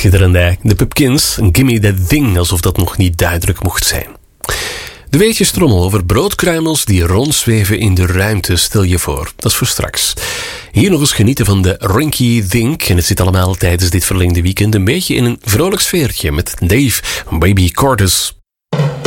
schitterende de Pupkins. Gimme that thing, alsof dat nog niet duidelijk mocht zijn. De weetjestrommel over broodkruimels die rondzweven in de ruimte, stel je voor. Dat is voor straks. Hier nog eens genieten van de Rinky Dink. En het zit allemaal tijdens dit verlengde weekend een beetje in een vrolijk sfeertje met Dave Baby Cordes.